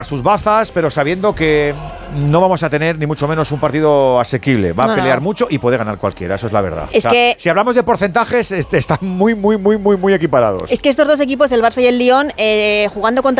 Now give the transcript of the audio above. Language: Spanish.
sus bazas, pero sabiendo que no vamos a tener ni mucho menos un partido asequible. Va a pelear mucho y puede ganar cualquiera, eso es la verdad. Es que si hablamos de porcentajes, están muy equiparados. Es que estos dos equipos, el Barça y el Lyon, jugando contra